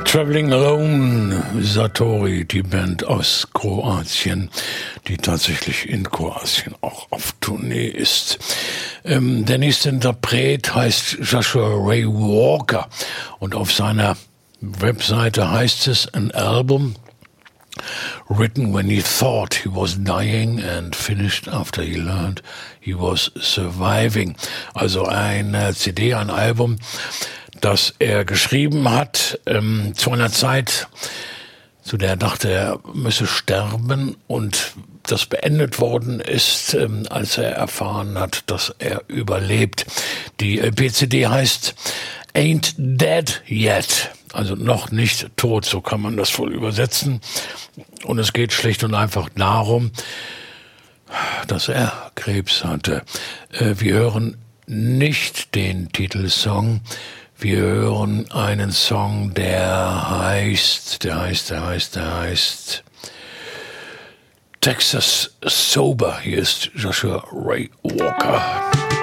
Traveling Alone, Satori, die Band aus Kroatien, die tatsächlich in Kroatien auch auf Tournee ist. Der nächste Interpret heißt Joshua Ray Walker und auf seiner Webseite heißt es, an album written when he thought he was dying and finished after he learned he was surviving. Also eine CD, ein Album, das er geschrieben hat zu einer Zeit, zu der er dachte, er müsse sterben und das beendet worden ist, als er erfahren hat, dass er überlebt. Die LP-CD heißt Ain't Dead Yet, also noch nicht tot, so kann man das wohl übersetzen. Und es geht schlicht und einfach darum, dass er Krebs hatte. Wir hören nicht den Titelsong, wir hören einen Song, der heißt Texas Sober. Hier ist Joshua Ray Walker.